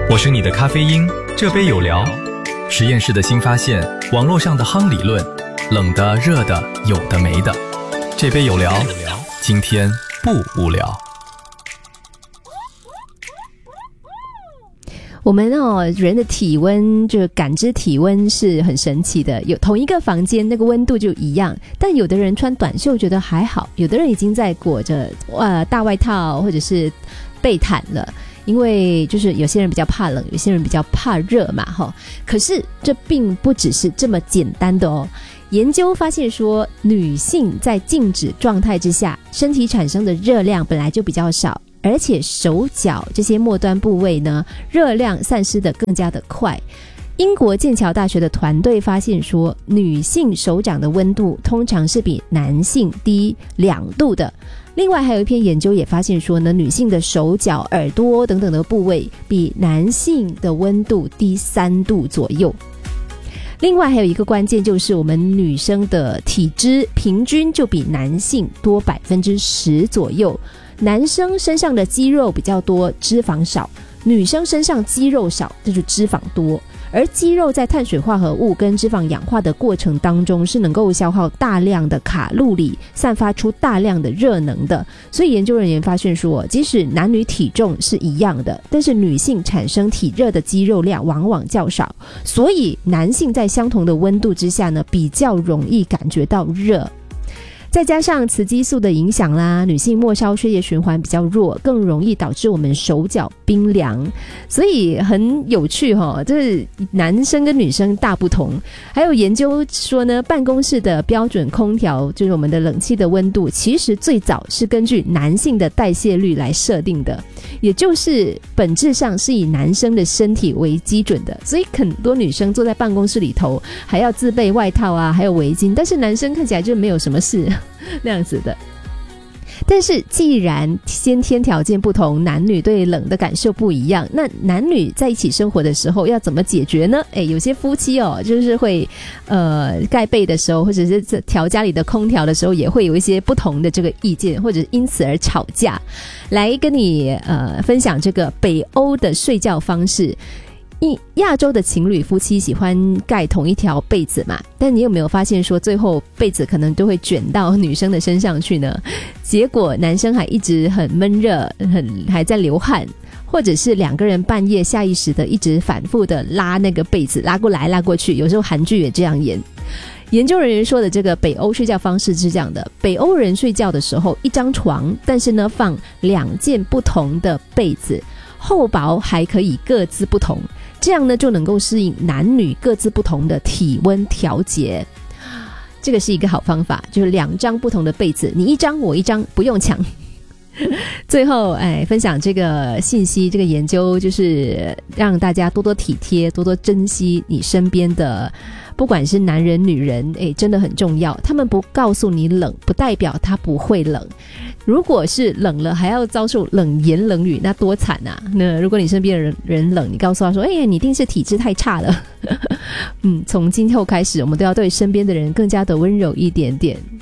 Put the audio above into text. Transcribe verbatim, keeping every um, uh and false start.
我是你的咖啡因，这杯有聊。实验室的新发现，网络上的夯理论，冷的热的有的没的，这杯有聊，今天不无聊。 我们哦，人的体温就感知体温是很神奇的，有同一个房间那个温度就一样，但有的人穿短袖觉得还好，有的人已经在裹着呃大外套或者是被毯了，因为就是有些人比较怕冷，有些人比较怕热嘛齁。可是这并不只是这么简单的哦。研究发现说，女性在静止状态之下，身体产生的热量本来就比较少，而且手脚这些末端部位呢，热量散失的更加的快。英国剑桥大学的团队发现说，女性手掌的温度通常是比男性低两度的。另外还有一篇研究也发现说呢，女性的手脚、耳朵等等的部位比男性的温度低三度左右。另外还有一个关键就是我们女生的体脂平均就比男性多百分之十左右。男生身上的肌肉比较多，脂肪少；女生身上肌肉少，这就脂肪多。而肌肉在碳水化合物跟脂肪氧化的过程当中，是能够消耗大量的卡路里，散发出大量的热能的。所以研究人员发现说，即使男女体重是一样的，但是女性产生体热的肌肉量往往较少，所以男性在相同的温度之下呢，比较容易感觉到热。再加上雌激素的影响啦，女性末梢血液循环比较弱，更容易导致我们手脚冰凉，所以很有趣齁，就是男生跟女生大不同。还有研究说呢，办公室的标准空调，就是我们的冷气的温度，其实最早是根据男性的代谢率来设定的，也就是本质上是以男生的身体为基准的。所以很多女生坐在办公室里头还要自备外套啊，还有围巾，但是男生看起来就没有什么事那样子的。但是既然先天条件不同，男女对冷的感受不一样，那男女在一起生活的时候要怎么解决呢？诶，有些夫妻哦，就是会呃盖被的时候，或者是调家里的空调的时候，也会有一些不同的这个意见，或者因此而吵架。来跟你呃分享这个北欧的睡觉方式。亚洲的情侣夫妻喜欢盖同一条被子嘛，但你有没有发现说最后被子可能都会卷到女生的身上去呢？结果男生还一直很闷热，很还在流汗，或者是两个人半夜下意识的一直反复的拉那个被子，拉过来拉过去，有时候韩剧也这样演。研究人员说的这个北欧睡觉方式是这样的，北欧人睡觉的时候一张床，但是呢放两件不同的被子，厚薄还可以各自不同，这样呢就能够适应男女各自不同的体温调节。这个是一个好方法，就是两张不同的被子，你一张我一张，不用抢。最后哎，分享这个信息，这个研究就是让大家多多体贴，多多珍惜你身边的不管是男人女人，哎，真的很重要。他们不告诉你冷，不代表他不会冷。如果是冷了还要遭受冷言冷语，那多惨啊。那如果你身边的 人, 人冷，你告诉他说，哎，你一定是体质太差了。嗯，从今后开始我们都要对身边的人更加的温柔一点点。